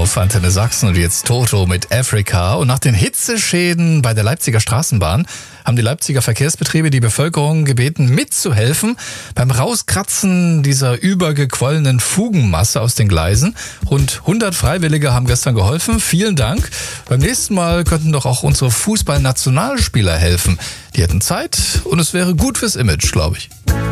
auf Antenne Sachsen und jetzt Toto mit Africa. Und nach den Hitzeschäden bei der Leipziger Straßenbahn haben die Leipziger Verkehrsbetriebe die Bevölkerung gebeten, mitzuhelfen beim Rauskratzen dieser übergequollenen Fugenmasse aus den Gleisen. Rund 100 Freiwillige haben gestern geholfen. Vielen Dank. Beim nächsten Mal könnten doch auch unsere Fußballnationalspieler helfen. Die hätten Zeit und es wäre gut fürs Image, glaube ich.